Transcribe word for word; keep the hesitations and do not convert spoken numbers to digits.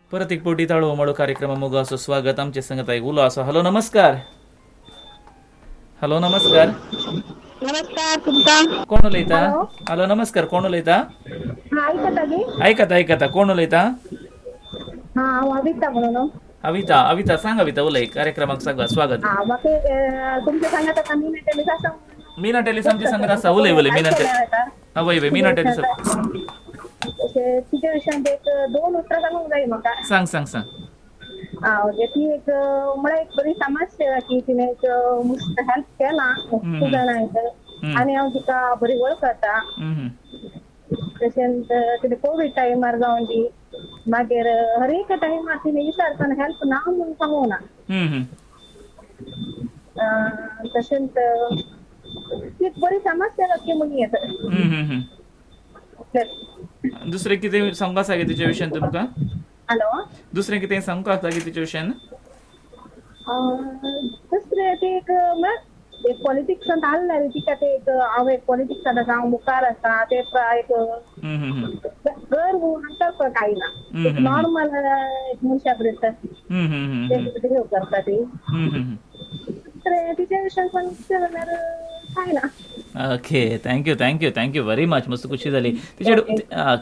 परत एक पोटी ताळो मळो कार्यक्रम मोग असो स्वागत आमचे संगत आहे उलो असो. हॅलो नमस्कार. हॅलो नमस्कार. नमस्कार तुमका. कोण उलयता? हॅलो. हॅलो नमस्कार. कोण उलयता? हा ऐकता गे. ऐकता ऐकता कोण उलयता? हा हांव अविता म्हणून. अविता अविता सांग अविता उलय कार्यक्रमाक सगळं स्वागत. हा म्हाका तुमच्या सांगात आता मी टेली आसा. मीना टेलिसमची संगत आसा उलय उलय मीना टेली. हा वय वय मीना टेलिसम. तिच्या विशयान एक दोन उतरां सांगूंक जाय म्हाका. सांग सांग सांग. हा म्हणजे ती एक म्हळ्यार एक बरी समाज सेवा की तिने एक हेल्प केला खूप जाणांक आनी हांव तिका बरी वळखता. तशेंच तिने कोवीड टायमार जावन ती मागीर हर एक टायमार तिने विचारतना हेल्प ना म्हणून सांगूंक ना. तशेंच ती एक बरी समाज सेवा की मनी येता. दुसरें कितें सांगूंक आसा गे तिच्या विशयान तुमकां? हॅलो. दुसरें कितें सांगूंक आसा गे तिच्या विशयान? दुसरें ते एक म्हळ्यार एक पॉलिटिक्सान आसलें तिका ते एक हांव एक पॉलिटिक्सान आसा हांव मुखार आसा ते एक गर्व हांकां कांय ना. नॉर्मल एक मनशा बद्दल करता ती. तिच्या विशयान सांगचे जाल्यार कांय ना. Okay thank you thank you thank you very much. मस्त खुशी जाली तिचे